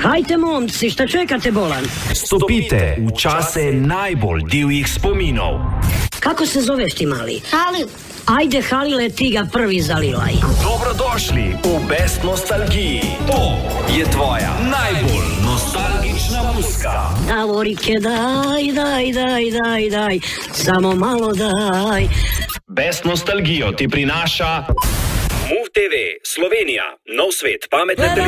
Hajte, momci, šta čekate bolan? Stopite v čase najbolj divjih spominov. Kako se zoveš ti, mali? Halil. Ajde, Halile, ti ga prvi zalilaj. Dobrodošli v Best Nostalgiji. To je tvoja najbolj nostalgična muzika. Davorike, daj, samo malo daj. Best Nostalgijo ti prinaša MUV TV Slovenija, nov svet pametne televizije.